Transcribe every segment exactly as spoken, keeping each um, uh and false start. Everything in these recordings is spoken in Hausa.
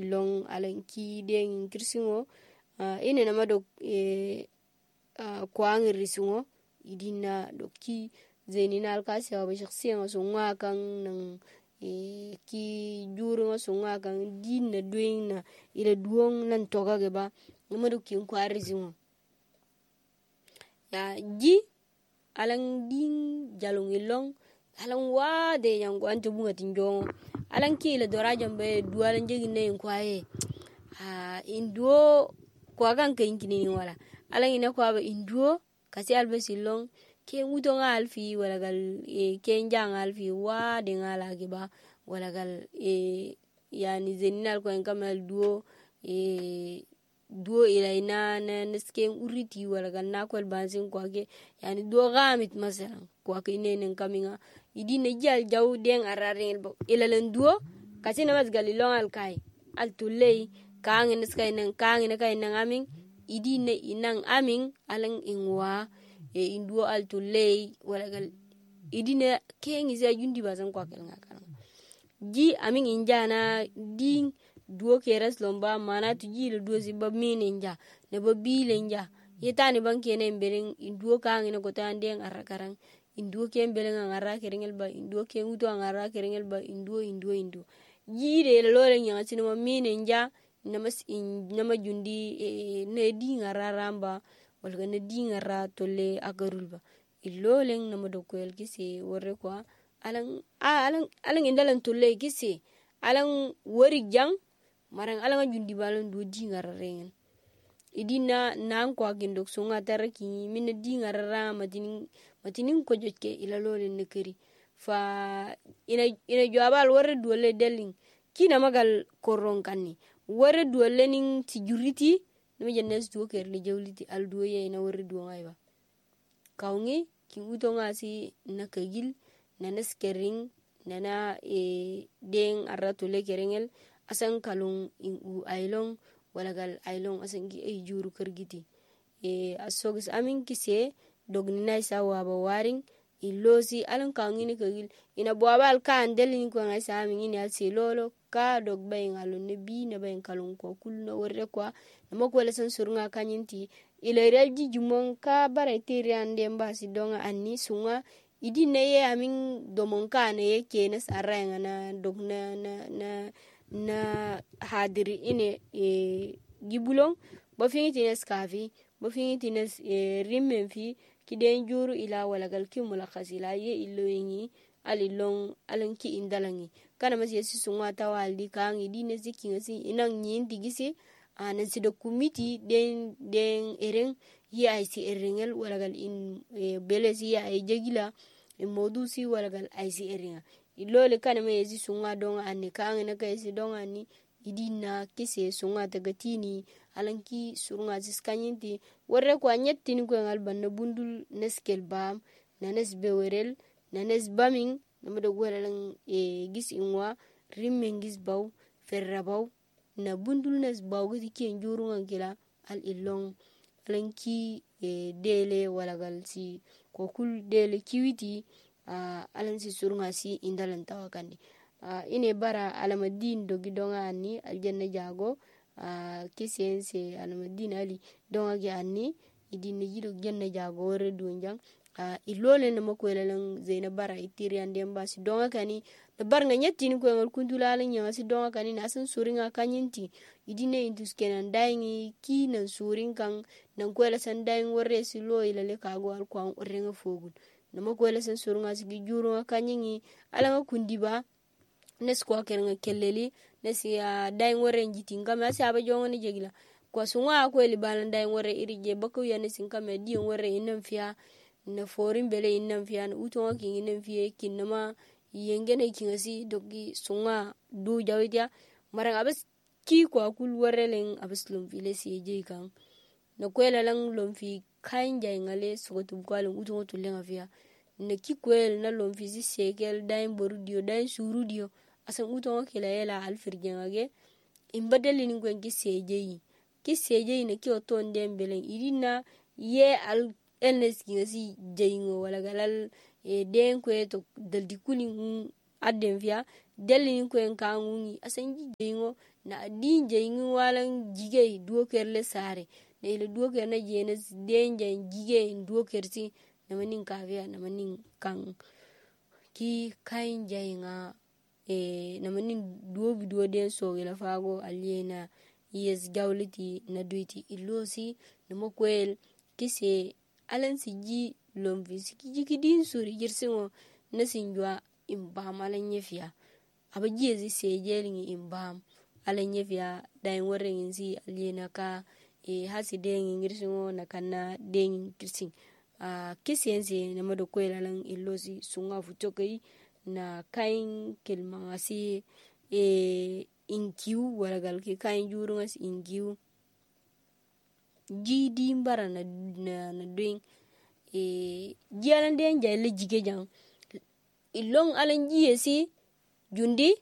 long alanki den kirsingo uh, ine nama dok e uh, kwang risingo idina doki zenina alkasi wa shakhsiyan sunga kan nan e ki juru sunga kan dinna duina ila duong nan toga geba nama dok kin kwa risingo ya ji alang ding jalong ilong alang wa de yang anto bunga tinjong alang ki la dora jambe dualan jegi ne kwaye ah induo kwa kan kan kini wala alang ina kwa ba induo kasi albe silong ke muto nga alfi wala gal e ke njang alfi wa de ngala giba wala gal e yani zeninal ko en kamal duo e duo ila ina na nesken uriti wala gal na kwal bansin kwa ke yani duo gamit masalan kwa ke inen kaminga idina jal jaw den araren ila len duo kasi na mas galilong al kai al tulei kang ines kai nan kang ina kai nan amin idina inang amin alang ingwa e induo al tulei wala gal idina kengi za jundi bazan kwa kel ngakal ji amin injana ding duo keras lomba mana tuji le duo ziba mininja ne babile nja yetani banke ne mbering induo kang ina kota ndeng arakarang induo ke mbeleng ngara kerengel ba induo ke nguto ngara kerengel ba induo induo induo jire le lole nyanga sinema mininja namas in nama jundi e, ne di ngara ramba wala ne di ngara tole agarulba iloleng nama dokwel kisi wore kwa alang a alang alang indalan tole kisi alang wori jang marang alang jundi balon do di ngara rengen idina nan kwa gindok sunga taraki min di ngara ra matinin matinin ko jotke ila lole ne keri fa ina ina jawabal wore dole deling kina magal koron kanni wore dole nin tijuriti nemi jennes do kerli jawliti al do ye ina wore do ngayba kawngi ki uto ngasi nakagil nanas kering nana e deng arratule kerengel asan kalung in u ailong walagal ailong asan gi ay juru kergiti e asogis amin kise dognina isa waba waring ilosi alan kangini kagil ina boabal kan delin ko ngasa amin ini alsi lolo ka dog bay ngalo ne bi ne bay kalung ko kulno worre kwa namo ko lesan surunga kanyinti ila relji jumon ka bare tirian demba si donga anni sunga idi neye amin domon ka ne kenes aranga na dogna na na na hadiri ine e gibulong bo fingiti nes kafi bo fingiti nes e rimmen fi kiden juru ila walagal kimula khasila ye iloyingi alilong alanki indalangi kana mas yesi sunga tawaldi kangi dine ziki ngasi inang nyinti gisi anan sido kumiti den den ereng ya isi erengel walagal in e, belesi ya ay jagila e modusi walagal aisi erenga ilole kana me yesi sunga donga anne kangi na kayesi donga ni idina kise sunga tagatini alanki sunga ziskanyinti warre kwa nyettini ko ngal banna bundul neskel bam nanes bewerel nanes baming namado gwelalang e gis inwa rimmen gis baw ferrabaw na bundul nes baw gidi ken juru ngila al ilong alanki e dele walagal si kokul dele kiwiti uh, alan si surunga si indalan tawakandi uh, ine bara alamadin dogi donga ani aljanna jago uh, kisiense alamadin ali donga gi ani idine jido janna jago wore dunjang uh, ilole na makwela lang zaina bara itiri andemba si donga kani na bar nga nyatti ni ko ngal kundula lan nyanga si donga kani na san suringa kanyinti idine indus kenan daingi ki nan surin kan nan kwela san daing wore si lo ilale kago al kwa orenga fogun na makwela san suringa si juru kanyingi ala nga kundiba nes kwa kerenga keleli nes ya daing wore njiti ngam asi aba jonga ni jegila kwa sunga ko li balan daing wore irije bako ya nes ngam di wore inam fiya na forin bele inam fiya na utonga king inam fiye kinama yengene kingasi dogi sunga du jawidya marang abas ki kwa kul wore leng abas lumfile si je kan na kwela lang lumfi kain jay ngale sogotum kwa lang utonga tulenga fiya na ki kwel na lomfi si sekel dain boru dio dain suru dio asan utonga kila yela alfirjengage imbadeli ni kwen ki sejeyi ki sejeyi na ki oton dembeleng idina ye al elnes kingasi jeyingo wala galal e den kwe to daldi kuli adden fiya deli ni kwen kangungi asan jeyingo na din jayin walan jige duwo kerle sare na ila duwo ker na jena den jan jige duwo kersi na manin kafia na manin kan ki kain jayinga e na manin duwo duwo den so ila fago aliena yes jawliti na duiti ilosi na mokwel kise alan siji lomvi siki kidin suri jirsingo na sinjwa imbam alan yefia abaji ezi sejelingi imbam alan yefia dain warren si aliena ka e hasi den ngirsingo na kana den kirsin a kisense na mado kwel alan ilosi sunga futokai na kain kilmangasi e inkiu walagal ki kain jurungas inkiu jidi mbara na na, na doing e jialan den jayle jige jang ilong alan jiyesi jundi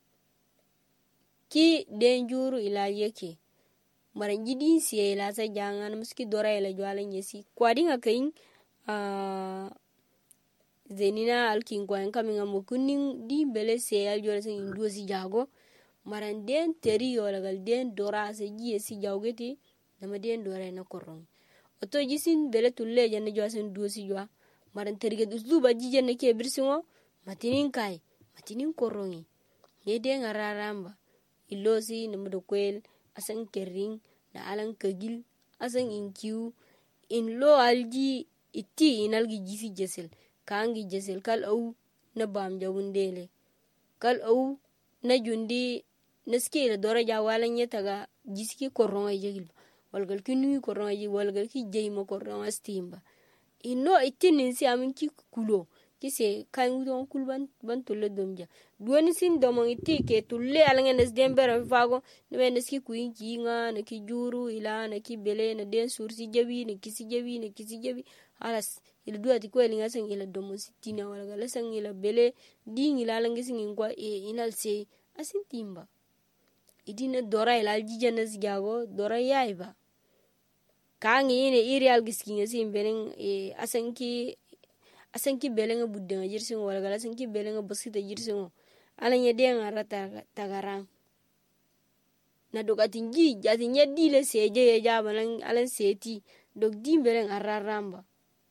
ki den juru ila yake maran jidi siya ila sa jangan muski dora ila jualan yesi kwadinga kain a zenina alkin kwa nkaminga mukunin di bele siya jualan sin induo si jago maran den teri yolagal den dora sa jiyesi jawgeti nama den dora na korong oto jisin bele tulle janna juasan duo si jua maran teriget usluba jijen ke birsingo matinin kai matinin korongi yede ngararamba ilosi namdo kwel asan kering na alan kagil asan inkiu in lo alji iti inalgi jisi jesel kangi jesel kal au na bam jawundele kal au na jundi naske ila dora jawalan yetaga jiski koronga jegil walgal kinu koronga ji walgal ki jeymo koronga stimba ino itinin si amin ki kulo kise kain don kulban ban tulle domja duoni sin domon iti ke tulle alangen des dembere fago ne neski kuin kinga na ki juru ila na ki bele na den sursi jabi na kisi jabi na kisi jabi alas ila duati ko elinga sen ila domon sitina wala gala sen ila bele ding ila alangen sin ngwa e inal se asin timba idina dora ila aljijana sigago dora yaiba kangi ine iri algiskinga sin benen e asanki asanki belenga buddenga jirsingo wala gala asanki belenga basita jirsingo alanya denga rata tagaran na dog atin ji atin yaddi le seje ya jabalan alan seti dog dim belen araramba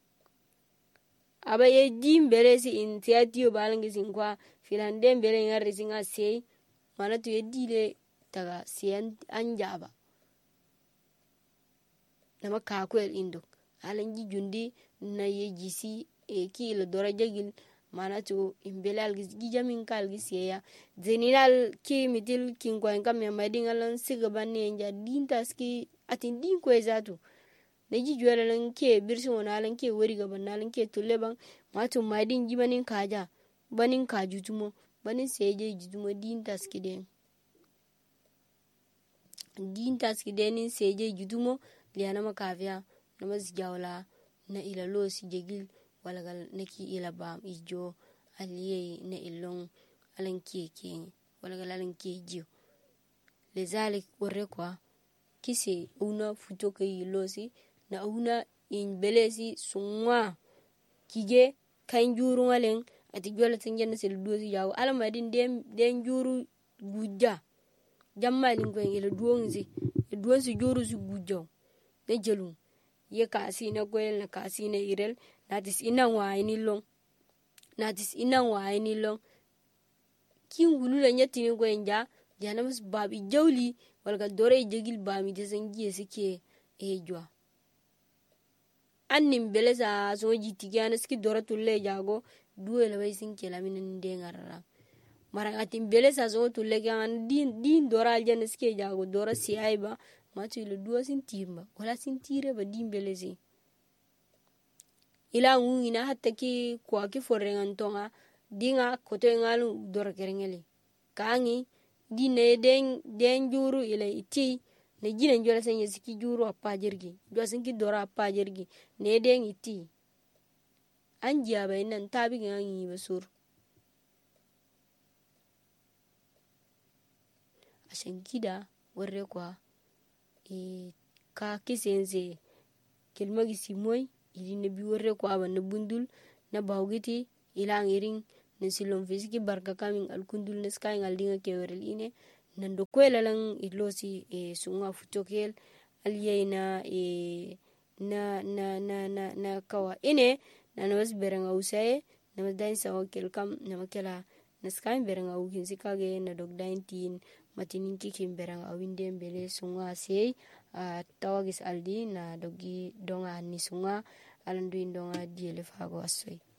aba ye dim bele si in tiatio balangi sinkwa filanden belen ngarri singa sei manatu yaddi le taga sian anjaba nama kakwel indok alan ji jundi na ye jisi e ki la dora jagil manatu imbelal gijamin kal gisiya zeninal ki mitil kin kwa ngam ya madingalan sigabanne nja dintaski atin din ko ezatu neji jwelalan ke birsi wonalan ke wori gabannalan ke tuleban matu madin jibanin kaja banin kajutumo banin seje jutumo dintaski den dintaski denin seje jutumo liana makavya nama zijawla na ila lo si jegil walagal neki ila bam ijo aliye na ilong alan keke walagal alan kejo lezalik warre kwa kise una futo ke ilosi na una in belesi sungwa kige kan juru ngalen ati jola tinjana sel dosi yawo alamadin dem den juru gujja jammalin ko ila duonzi duonzi juru su gujjo ne jelum ye kasi na gwel na kasi na irel natis ina waini long natis ina waini long kin wulula nyati ni gwenja jana mas babi jawli walga dore jegil bami de sangiye sike ejwa annim beleza so jiti gana ski dora tulle jago duwe la bay sin kela minen de ngarara mara atim beleza so tulle gan din din dora aljanna ski jago dora si aiba matu ile duwa sin timba wala sin tire ba din belezi ila ngina hatta ki kwa ki forrengan tonga dinga koto ngalu dor kerengeli kangi dine den den juru ila iti ne jina njola senya siki juru apa jirgi do sinki dora apa jirgi ne den iti anji aba nan tabi ngangi basur ashankida warre kwa e ka kisenze kelmagi simoy ili ne bi warre kwa ba na bundul na bawgiti ila ngiring ne silom fisiki barka kamin al kundul ne sky ngal dinga kewerel ine nando kwela lang ilosi e sunga futokel aliyena e na na na na na kawa ine na namas beranga usaye namas dain sawa kel kam namakela naskain beranga ukin sikage na dog nineteen matinin kikin beranga awinde mbele sunga sei a tawagis aldi na dogi donga ni sunga alandu indonga diele fago asoi